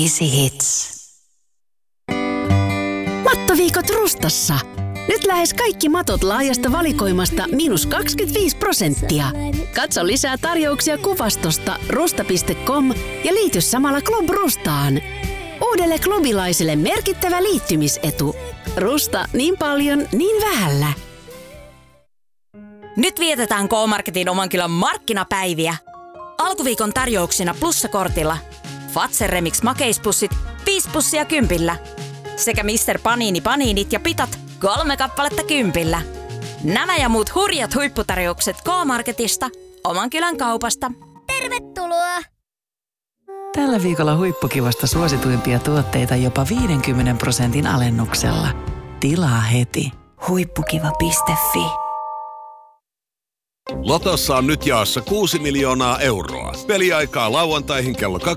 Easy Hits. Mattoviikot Rustassa. Nyt lähes kaikki matot laajasta valikoimasta -25%. Katso lisää tarjouksia kuvastosta rusta.com ja liity samalla Club Rustaan. Uudelle klubilaiselle merkittävä liittymisetu. Rusta niin paljon, niin vähällä. Nyt vietetään K-Marketin oman kylän markkinapäiviä. Alkuviikon tarjouksina plussakortilla Fazer Remix makeispussit 5 pussia 10. Sekä Mr. Panini paniinit ja pitat 3 kappaletta 10. Nämä ja muut hurjat huipputarjoukset K-Marketista, oman kylän kaupasta. Tervetuloa! Tällä viikolla huippukivasta suosituimpia tuotteita jopa 50% alennuksella. Tilaa heti. Huippukiva.fi. Lotossa on nyt jaossa 6 miljoonaa euroa. Peliaikaa lauantaihin kello 21.45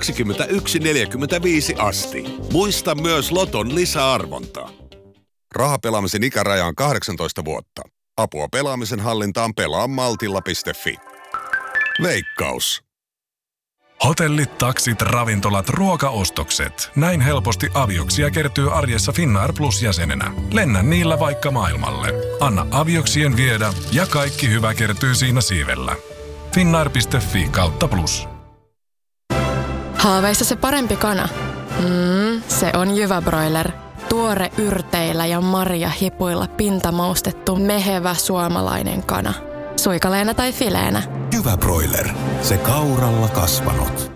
asti. Muista myös Loton lisäarvonta. Rahapelaamisen ikäraja on 18 vuotta. Apua pelaamisen hallintaan pelaa maltilla.fi. Veikkaus. Hotellit, taksit, ravintolat, ruokaostokset. Näin helposti avioksia kertyy arjessa Finnair Plus-jäsenenä. Lennä niillä vaikka maailmalle. Anna avioksien viedä ja kaikki hyvä kertyy siinä siivellä. Finnair.fi/plus. Haaveissa se parempi kana? Se on Jyväbroiler. Tuore yrteillä ja marjahipuilla pintamaustettu mehevä suomalainen kana. Suikaleena tai fileenä. Jyväbroiler. Se kauralla kasvanut.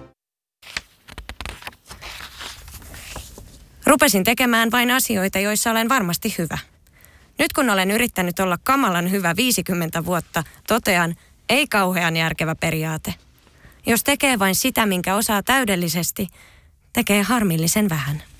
Rupesin tekemään vain asioita, joissa olen varmasti hyvä. Nyt kun olen yrittänyt olla kamalan hyvä 50 vuotta, totean, ei kauhean järkevä periaate. Jos tekee vain sitä, minkä osaa täydellisesti, tekee harmillisen vähän.